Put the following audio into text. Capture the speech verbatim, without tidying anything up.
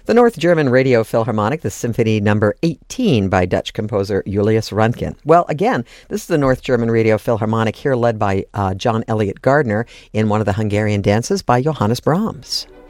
The North German Radio Philharmonic, the Symphony Number eighteen by Dutch composer Julius Röntgen. Well, again, this is the North German Radio Philharmonic here led by uh, John Elliott Gardner in one of the Hungarian dances by Johannes Brahms.